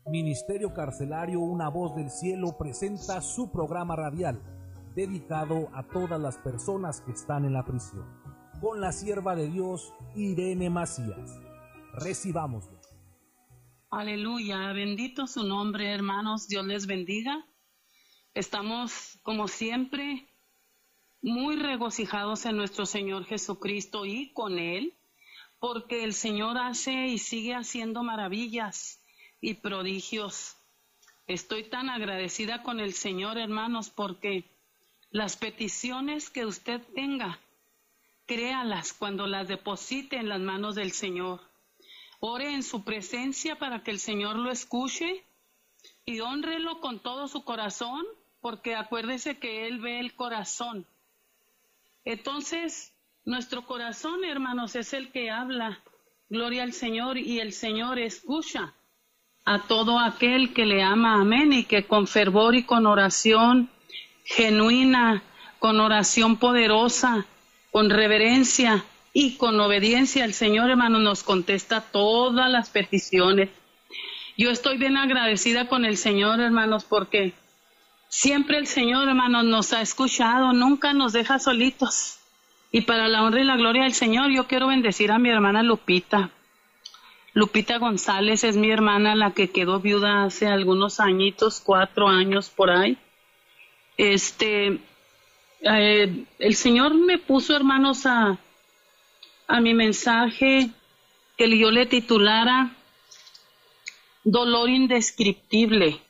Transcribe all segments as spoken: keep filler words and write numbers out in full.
Ministerio Carcelario Una Voz del Cielo presenta su programa radial dedicado a todas las personas que están en la prisión, con la sierva de Dios Irene Macías. Recibámoslo. Aleluya, bendito su nombre, hermanos, Dios les bendiga. Estamos, como siempre, muy regocijados en nuestro Señor Jesucristo y con Él, porque el Señor hace y sigue haciendo maravillas y prodigios. Estoy tan agradecida con el Señor, hermanos, porque las peticiones que usted tenga, créalas cuando las deposite en las manos del Señor. Ore en su presencia para que el Señor lo escuche y hónrelo con todo su corazón, porque acuérdese que Él ve el corazón. Entonces, nuestro corazón, hermanos, es el que habla. Gloria al Señor, y el Señor escucha a todo aquel que le ama, amén, y que con fervor y con oración genuina, con oración poderosa, con reverencia y con obediencia al Señor, hermano, nos contesta todas las peticiones. Yo estoy bien agradecida con el Señor, hermanos, porque siempre el Señor, hermanos, nos ha escuchado, nunca nos deja solitos. Y para la honra y la gloria del Señor, yo quiero bendecir a mi hermana Lupita. Lupita González es mi hermana, la que quedó viuda hace algunos añitos, cuatro años por ahí. Este, eh, el Señor me puso, hermanos, a, a mi mensaje que yo le titulara Dolor indescriptible,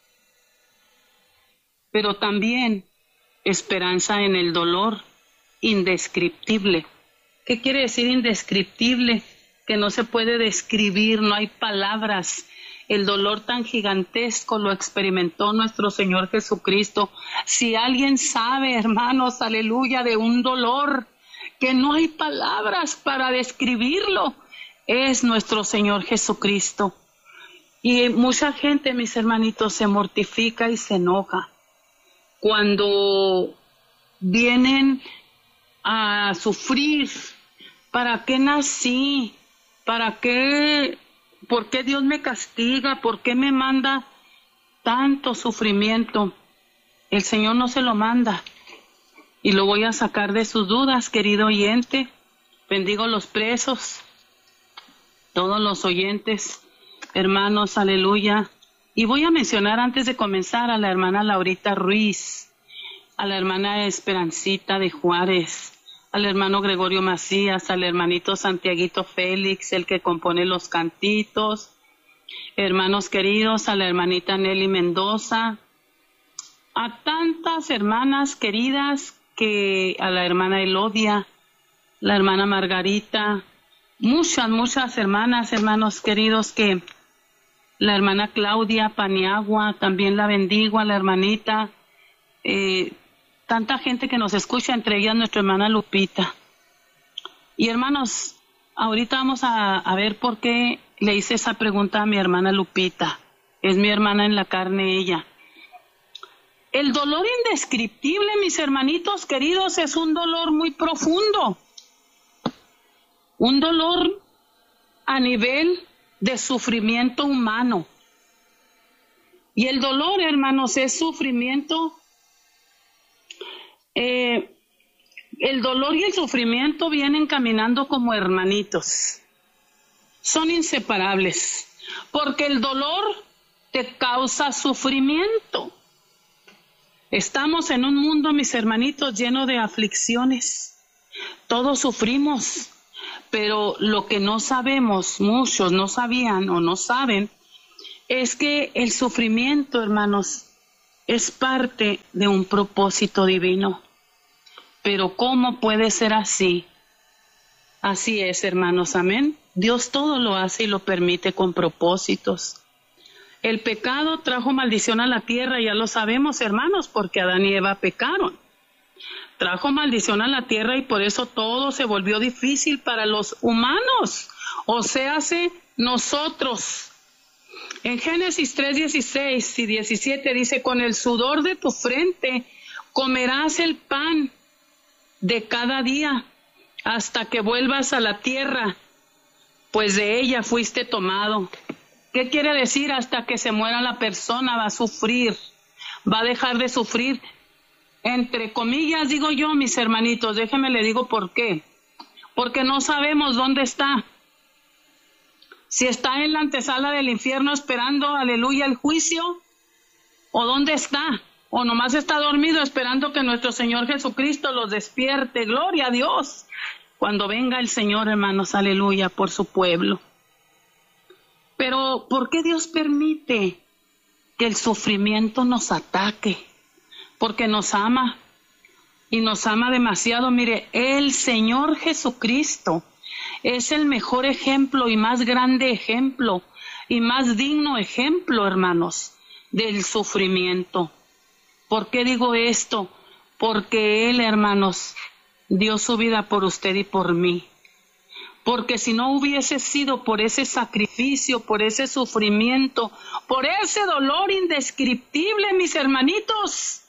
pero también esperanza en el dolor indescriptible. ¿Qué quiere decir indescriptible? Que no se puede describir, no hay palabras. El dolor tan gigantesco lo experimentó nuestro Señor Jesucristo. Si alguien sabe, hermanos, aleluya, de un dolor que no hay palabras para describirlo, es nuestro Señor Jesucristo. Y mucha gente, mis hermanitos, se mortifica y se enoja cuando vienen a sufrir. ¿Para qué nací? ¿Para qué? ¿Por qué Dios me castiga? ¿Por qué me manda tanto sufrimiento? El Señor no se lo manda. Y lo voy a sacar de sus dudas, querido oyente. Bendigo los presos, todos los oyentes, hermanos, aleluya. Y voy a mencionar antes de comenzar a la hermana Laurita Ruiz, a la hermana Esperancita de Juárez, al hermano Gregorio Macías, al hermanito Santiaguito Félix, el que compone los cantitos, hermanos queridos, a la hermanita Nelly Mendoza, a tantas hermanas queridas, que a la hermana Elodia, la hermana Margarita, muchas, muchas hermanas, hermanos queridos, que la hermana Claudia Paniagua, también la bendigo, a la hermanita, eh, tanta gente que nos escucha, entre ellas nuestra hermana Lupita. Y hermanos, ahorita vamos a, a ver por qué le hice esa pregunta a mi hermana Lupita. Es mi hermana en la carne ella. El dolor indescriptible, mis hermanitos queridos, es un dolor muy profundo. Un dolor a nivel de sufrimiento humano. Y el dolor, hermanos, es sufrimiento. Eh, el dolor y el sufrimiento vienen caminando como hermanitos. Son inseparables, porque el dolor te causa sufrimiento. Estamos en un mundo, mis hermanitos, lleno de aflicciones. Todos sufrimos, pero lo que no sabemos, muchos no sabían o no saben, es que el sufrimiento, hermanos, es parte de un propósito divino. Pero ¿cómo puede ser así? Así es, hermanos, amén. Dios todo lo hace y lo permite con propósitos. El pecado trajo maldición a la tierra, ya lo sabemos, hermanos, porque Adán y Eva pecaron. Trajo maldición a la tierra y por eso todo se volvió difícil para los humanos, o sea, hace nosotros. En Génesis tres, dieciséis y diecisiete dice, con el sudor de tu frente comerás el pan de cada día hasta que vuelvas a la tierra, pues de ella fuiste tomado. ¿Qué quiere decir? Hasta que se muera la persona va a sufrir, va a dejar de sufrir. Entre comillas digo yo, mis hermanitos, déjenme le digo por qué. Porque no sabemos dónde está. Si está en la antesala del infierno esperando, aleluya, el juicio, o dónde está, o nomás está dormido esperando que nuestro Señor Jesucristo los despierte. Gloria a Dios. Cuando venga el Señor, hermanos, aleluya, por su pueblo. Pero, ¿por qué Dios permite que el sufrimiento nos ataque? Porque nos ama, y nos ama demasiado. Mire, el Señor Jesucristo es el mejor ejemplo y más grande ejemplo y más digno ejemplo, hermanos, del sufrimiento. ¿Por qué digo esto? Porque Él, hermanos, dio su vida por usted y por mí. Porque si no hubiese sido por ese sacrificio, por ese sufrimiento, por ese dolor indescriptible, mis hermanitos,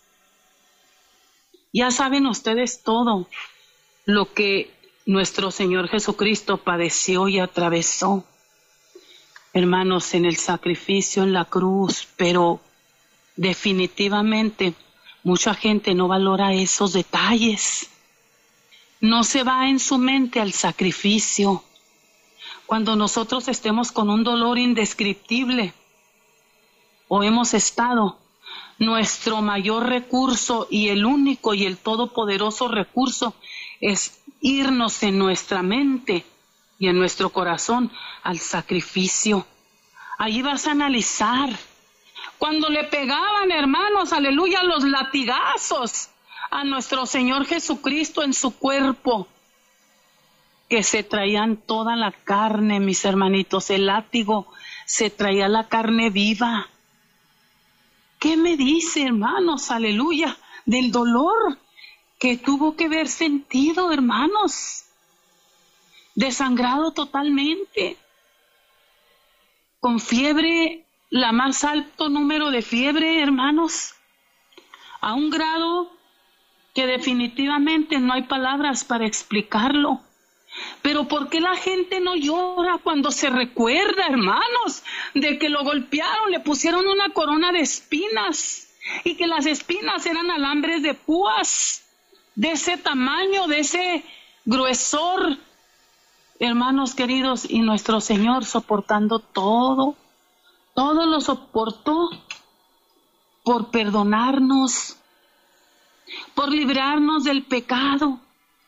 ya saben ustedes todo lo que nuestro Señor Jesucristo padeció y atravesó, hermanos, en el sacrificio, en la cruz. Pero definitivamente mucha gente no valora esos detalles. No se va en su mente al sacrificio. Cuando nosotros estemos con un dolor indescriptible o hemos estado, nuestro mayor recurso y el único y el todopoderoso recurso es irnos en nuestra mente y en nuestro corazón al sacrificio. Allí vas a analizar. Cuando le pegaban, hermanos, aleluya, los latigazos a nuestro Señor Jesucristo en su cuerpo, que se traían toda la carne, mis hermanitos, el látigo se traía la carne viva. ¿Qué me dice, hermanos, aleluya, del dolor que tuvo que haber sentido, hermanos? Desangrado totalmente, con fiebre, la más alto número de fiebre, hermanos, a un grado que definitivamente no hay palabras para explicarlo. Pero ¿por qué la gente no llora cuando se recuerda, hermanos, de que lo golpearon, le pusieron una corona de espinas y que las espinas eran alambres de púas de ese tamaño, de ese gruesor, hermanos queridos? Y nuestro Señor soportando todo, todo lo soportó por perdonarnos, por librarnos del pecado,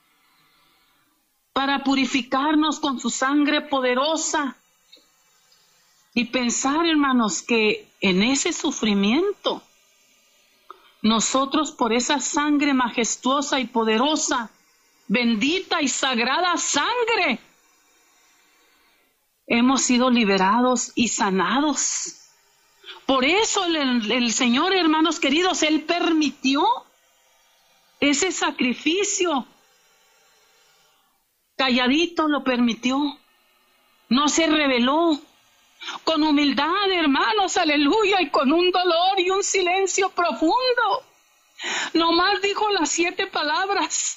para purificarnos con su sangre poderosa. Y pensar, hermanos, que en ese sufrimiento, nosotros por esa sangre majestuosa y poderosa, bendita y sagrada sangre, hemos sido liberados y sanados. Por eso el, el Señor, hermanos queridos, Él permitió ese sacrificio. Calladito lo permitió, no se rebeló, con humildad, hermanos, aleluya, y con un dolor y un silencio profundo. Nomás dijo las siete palabras,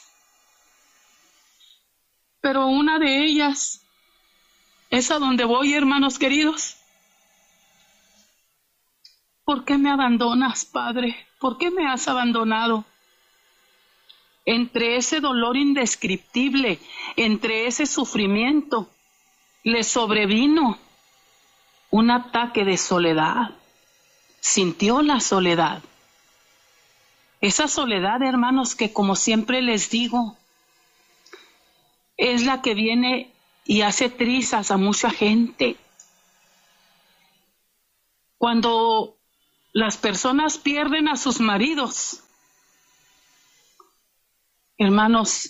pero una de ellas es a donde voy, hermanos queridos. ¿Por qué me abandonas, Padre? ¿Por qué me has abandonado? Entre ese dolor indescriptible, entre ese sufrimiento, le sobrevino un ataque de soledad. Sintió la soledad. Esa soledad, hermanos, que como siempre les digo, es la que viene y hace trizas a mucha gente. Cuando las personas pierden a sus maridos, hermanos,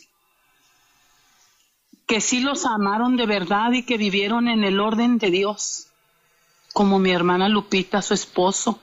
que sí los amaron de verdad y que vivieron en el orden de Dios, como mi hermana Lupita, su esposo.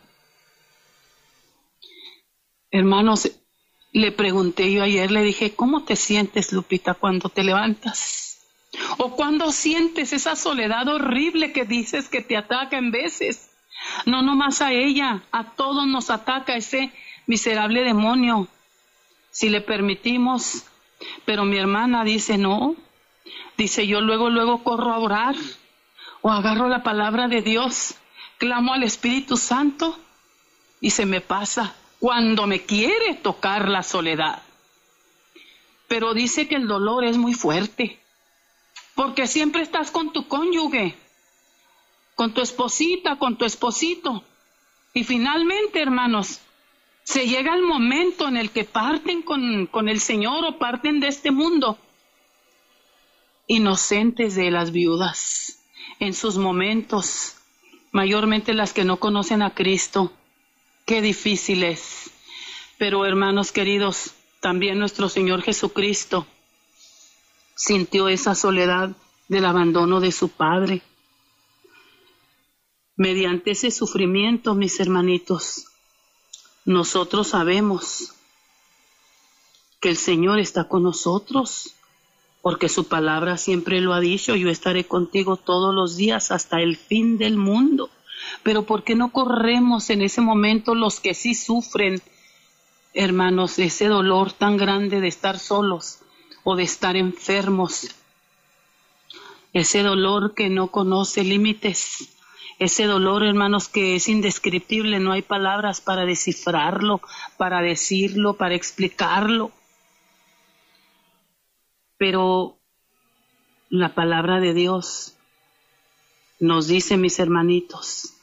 Hermanos, le pregunté yo ayer, le dije, ¿cómo te sientes, Lupita, cuando te levantas? ¿O cuando sientes esa soledad horrible que dices que te ataca en veces? No nomás a ella, a todos nos ataca ese miserable demonio, si le permitimos. Pero mi hermana dice, no, dice, yo luego, luego corro a orar, o agarro la palabra de Dios, clamo al Espíritu Santo y se me pasa cuando me quiere tocar la soledad. Pero dice que el dolor es muy fuerte, porque siempre estás con tu cónyuge, con tu esposita, con tu esposito. Y finalmente, hermanos, se llega el momento en el que parten con, con el Señor o parten de este mundo. Inocentes de las viudas, en sus momentos, mayormente las que no conocen a Cristo. Qué difícil es. Pero hermanos queridos, también nuestro Señor Jesucristo sintió esa soledad del abandono de su Padre. Mediante ese sufrimiento, mis hermanitos, nosotros sabemos que el Señor está con nosotros, porque su palabra siempre lo ha dicho: yo estaré contigo todos los días hasta el fin del mundo. Pero ¿por qué no corremos en ese momento los que sí sufren, hermanos, ese dolor tan grande de estar solos o de estar enfermos? Ese dolor que no conoce límites, ese dolor, hermanos, que es indescriptible, no hay palabras para descifrarlo, para decirlo, para explicarlo. Pero la palabra de Dios nos dice, mis hermanitos,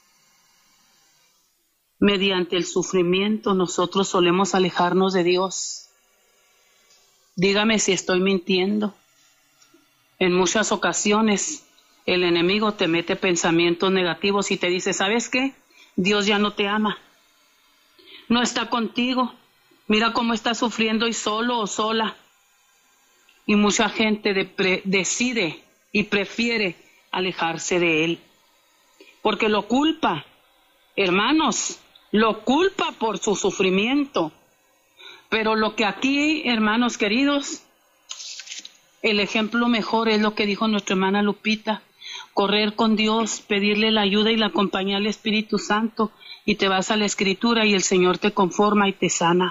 mediante el sufrimiento nosotros solemos alejarnos de Dios. Dígame si estoy mintiendo. En muchas ocasiones el enemigo te mete pensamientos negativos y te dice: ¿sabes qué? Dios ya no te ama, no está contigo, mira cómo estás sufriendo y solo o sola. Y mucha gente de pre- decide y prefiere alejarse de Él, porque lo culpa, hermanos, lo culpa por su sufrimiento. Pero lo que aquí, hermanos queridos, el ejemplo mejor es lo que dijo nuestra hermana Lupita: correr con Dios, pedirle la ayuda y la compañía del Espíritu Santo, y te vas a la Escritura y el Señor te conforma y te sana.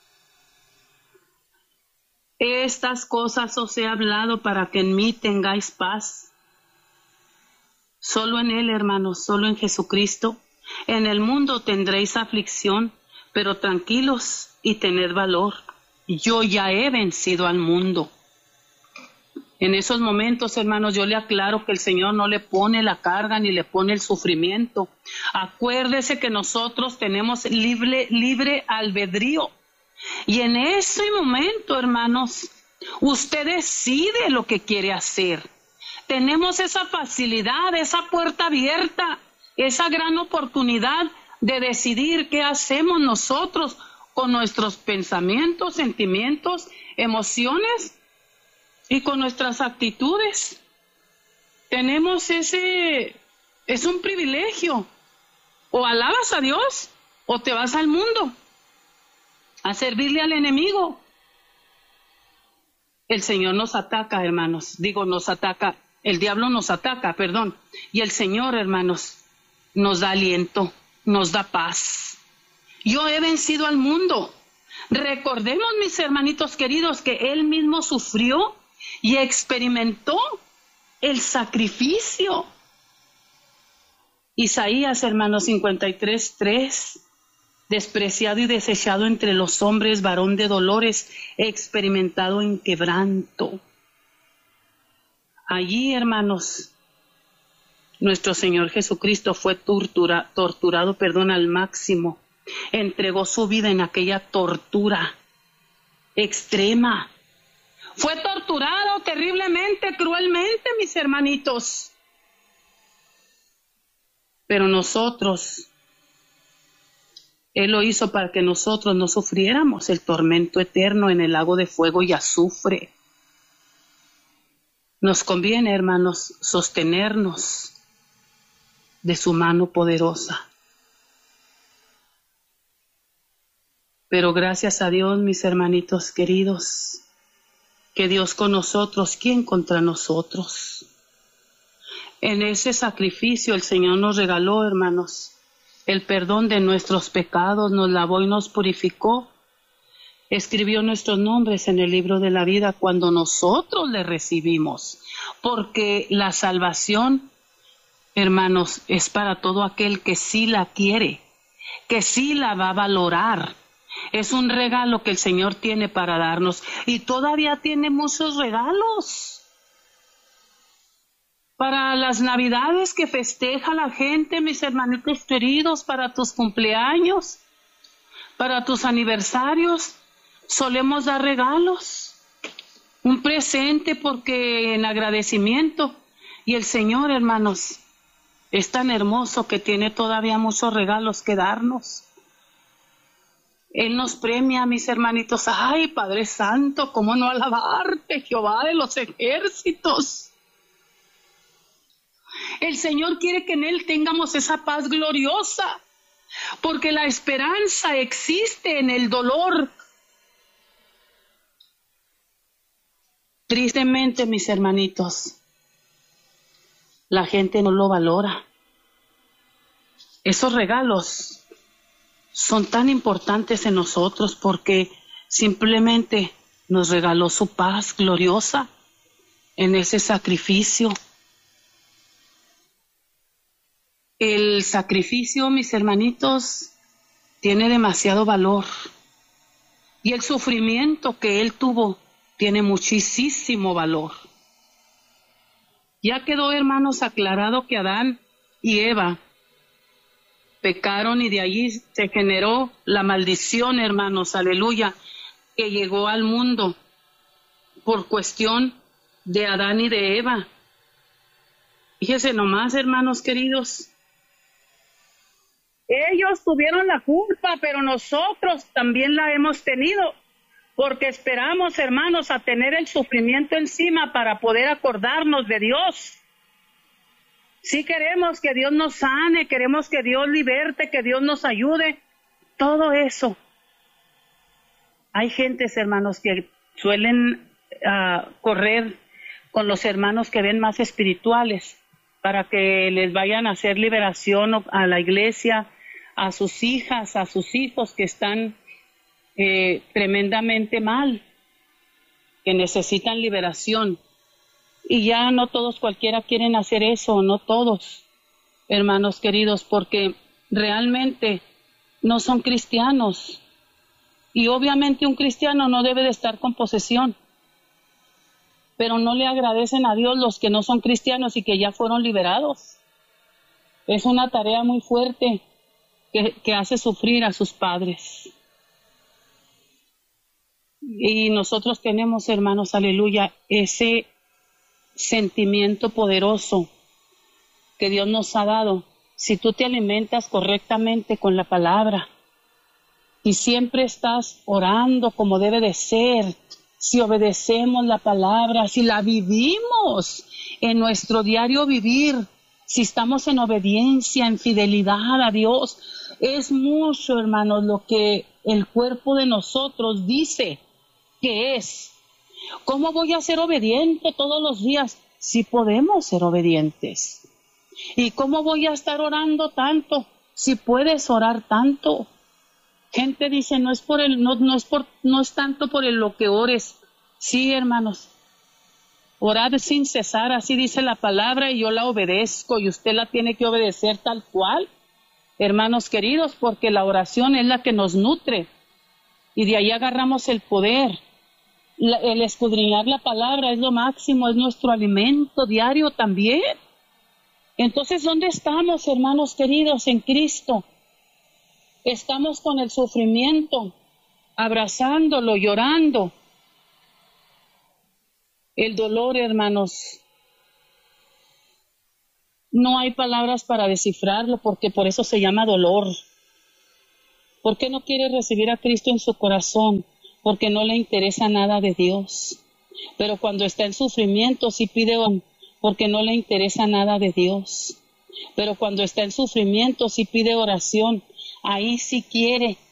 Estas cosas os he hablado para que en mí tengáis paz. Solo en Él, hermanos, solo en Jesucristo. En el mundo tendréis aflicción, pero tranquilos y tened valor. Yo ya he vencido al mundo. En esos momentos, hermanos, yo le aclaro que el Señor no le pone la carga ni le pone el sufrimiento. Acuérdese que nosotros tenemos libre, libre albedrío. Y en ese momento, hermanos, usted decide lo que quiere hacer. Tenemos esa facilidad, esa puerta abierta, esa gran oportunidad de decidir qué hacemos nosotros con nuestros pensamientos, sentimientos, emociones y con nuestras actitudes. Tenemos ese, es un privilegio. O alabas a Dios o te vas al mundo a servirle al enemigo. El Señor nos ataca, hermanos. Digo, nos ataca. El diablo nos ataca, perdón. Y el Señor, hermanos, nos da aliento, nos da paz. Yo he vencido al mundo. Recordemos, mis hermanitos queridos, que Él mismo sufrió y experimentó el sacrificio. Isaías, hermanos, cincuenta y tres, tres. Despreciado y desechado entre los hombres, varón de dolores, experimentado en quebranto. Allí, hermanos, nuestro Señor Jesucristo fue tortura, torturado, perdón, al máximo. Entregó su vida en aquella tortura extrema. Fue torturado terriblemente, cruelmente, mis hermanitos. Pero nosotros, Él lo hizo para que nosotros no sufriéramos el tormento eterno en el lago de fuego y azufre. Nos conviene, hermanos, sostenernos de su mano poderosa. Pero gracias a Dios, mis hermanitos queridos, que Dios con nosotros, ¿quién contra nosotros? En ese sacrificio el Señor nos regaló, hermanos, el perdón de nuestros pecados, nos lavó y nos purificó. Escribió nuestros nombres en el libro de la vida cuando nosotros le recibimos, porque la salvación hermanos, es para todo aquel que sí la quiere, que sí la va a valorar. Es un regalo que el Señor tiene para darnos y todavía tiene muchos regalos. Para las navidades que festeja la gente, mis hermanitos queridos, para tus cumpleaños, para tus aniversarios, solemos dar regalos, un presente porque en agradecimiento. Y el Señor, hermanos, es tan hermoso que tiene todavía muchos regalos que darnos. Él nos premia, mis hermanitos. Ay, Padre Santo, ¿cómo no alabarte, Jehová de los ejércitos? El Señor quiere que en Él tengamos esa paz gloriosa, porque la esperanza existe en el dolor. Tristemente, mis hermanitos, la gente no lo valora. Esos regalos son tan importantes en nosotros porque simplemente nos regaló su paz gloriosa en ese sacrificio. El sacrificio, mis hermanitos, tiene demasiado valor. Y el sufrimiento que Él tuvo tiene muchísimo valor. Ya quedó, hermanos, aclarado que Adán y Eva pecaron y de allí se generó la maldición, hermanos, aleluya, que llegó al mundo por cuestión de Adán y de Eva. Fíjese nomás, hermanos queridos. Ellos tuvieron la culpa, pero nosotros también la hemos tenido, porque esperamos, hermanos, a tener el sufrimiento encima para poder acordarnos de Dios. Sí queremos que Dios nos sane, queremos que Dios liberte, que Dios nos ayude, todo eso. Hay gentes, hermanos, que suelen uh, correr con los hermanos que ven más espirituales para que les vayan a hacer liberación a la iglesia, a sus hijas, a sus hijos que están eh, tremendamente mal, que necesitan liberación. Y ya no todos cualquiera quieren hacer eso, no todos, hermanos queridos, porque realmente no son cristianos. Y obviamente un cristiano no debe de estar con posesión. Pero no le agradecen a Dios los que no son cristianos y que ya fueron liberados. Es una tarea muy fuerte que, que hace sufrir a sus padres. Y nosotros tenemos, hermanos, aleluya, ese sentimiento poderoso que Dios nos ha dado. Si tú te alimentas correctamente con la palabra y siempre estás orando como debe de ser, si obedecemos la palabra, si la vivimos en nuestro diario vivir, si estamos en obediencia, en fidelidad a Dios, es mucho, hermanos, lo que el cuerpo de nosotros dice que es. ¿Cómo voy a ser obediente todos los días si podemos ser obedientes? ¿Y cómo voy a estar orando tanto si puedes orar tanto? Gente dice, no es por el, no, no es por, no es tanto por el lo que ores. Sí, hermanos, orad sin cesar, así dice la palabra, y yo la obedezco, y usted la tiene que obedecer tal cual, hermanos queridos, porque la oración es la que nos nutre, y de ahí agarramos el poder. La, el escudriñar la palabra es lo máximo, es nuestro alimento diario también. Entonces, ¿dónde estamos, hermanos queridos, en Cristo? Estamos con el sufrimiento, abrazándolo, llorando. El dolor, hermanos, no hay palabras para descifrarlo, porque por eso se llama dolor. ¿Por qué no quiere recibir a Cristo en su corazón? Porque no le interesa nada de Dios. Pero cuando está en sufrimiento, sí pide, porque no le interesa nada de Dios. Pero cuando está en sufrimiento, sí pide oración. Ahí sí quiere